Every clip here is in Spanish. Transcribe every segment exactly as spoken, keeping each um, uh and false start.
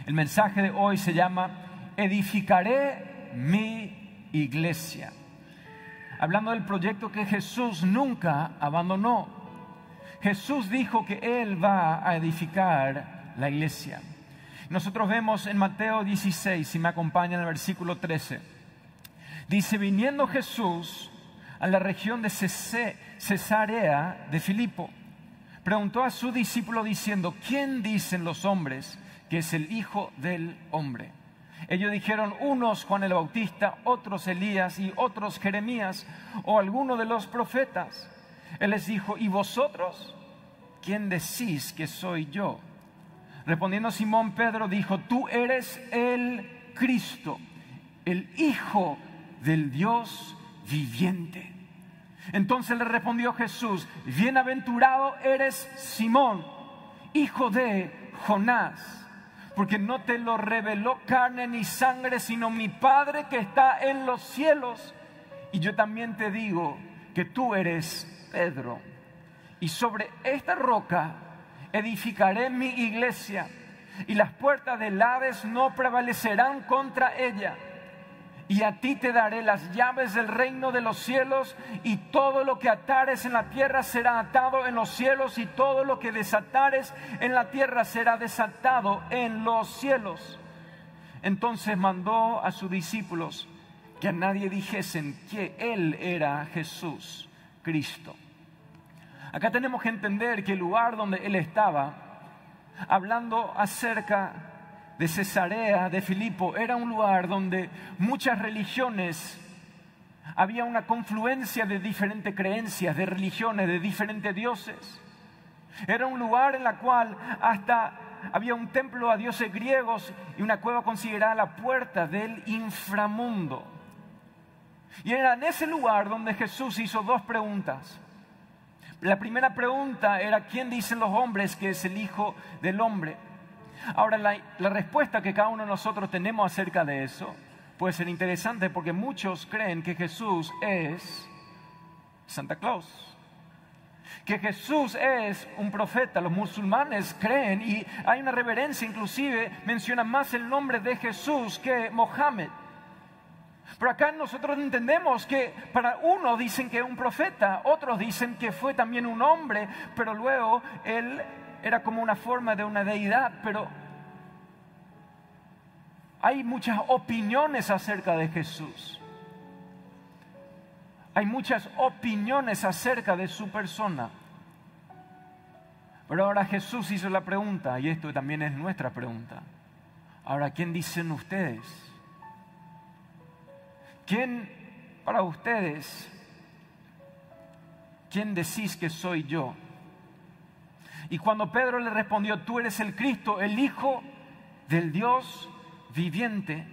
El mensaje de hoy se llama Edificaré mi iglesia. Hablando del proyecto que Jesús nunca abandonó. Jesús dijo que Él va a edificar la iglesia. Nosotros vemos en Mateo dieciséis, si me acompañan, el versículo trece. Dice, viniendo Jesús a la región de Cesarea de Filipo, preguntó a su discípulo diciendo, ¿quién dicen los hombres que es el Hijo del Hombre? Ellos dijeron, unos Juan el Bautista, otros Elías y otros Jeremías o alguno de los profetas. Él les dijo, ¿y vosotros? ¿Quién decís que soy yo? Respondiendo Simón Pedro dijo, tú eres el Cristo, el Hijo del Dios viviente. Entonces le respondió Jesús, bienaventurado eres Simón, hijo de Jonás, porque no te lo reveló carne ni sangre, sino mi Padre que está en los cielos. Y yo también te digo que tú eres Pedro, y sobre esta roca edificaré mi iglesia, y las puertas del Hades no prevalecerán contra ella. Y a ti te daré las llaves del reino de los cielos, y todo lo que atares en la tierra será atado en los cielos, y todo lo que desatares en la tierra será desatado en los cielos. Entonces mandó a sus discípulos que a nadie dijesen que Él era Jesús Cristo. Acá tenemos que entender que el lugar donde Él estaba, hablando acerca de Cesarea de Filipo, era un lugar donde muchas religiones, había una confluencia de diferentes creencias, de religiones, de diferentes dioses. Era un lugar en el cual hasta había un templo a dioses griegos y una cueva considerada la puerta del inframundo. Y era en ese lugar donde Jesús hizo dos preguntas. La primera pregunta era, ¿quién dicen los hombres que es el Hijo del Hombre? Ahora, la, la respuesta que cada uno de nosotros tenemos acerca de eso puede ser interesante, porque muchos creen que Jesús es Santa Claus, que Jesús es un profeta. Los musulmanes creen, y hay una reverencia, inclusive mencionan más el nombre de Jesús que Mohammed. Pero acá nosotros entendemos que para uno dicen que es un profeta, otros dicen que fue también un hombre, pero luego él era como una forma de una deidad. Pero hay muchas opiniones acerca de Jesús. Hay muchas opiniones acerca de su persona. Pero ahora Jesús hizo la pregunta, y esto también es nuestra pregunta. Ahora, ¿quién dicen ustedes? ¿Quién para ustedes, quién decís que soy yo? Y cuando Pedro le respondió, tú eres el Cristo, el Hijo del Dios viviente,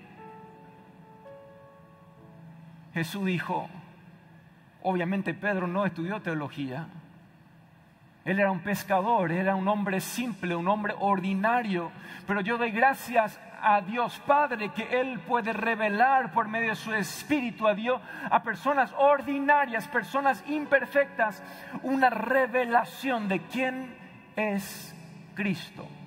Jesús dijo, obviamente Pedro no estudió teología, él era un pescador, era un hombre simple, un hombre ordinario, pero yo doy gracias a Dios Padre que Él puede revelar por medio de su Espíritu a Dios, a personas ordinarias, personas imperfectas, una revelación de quién es Cristo.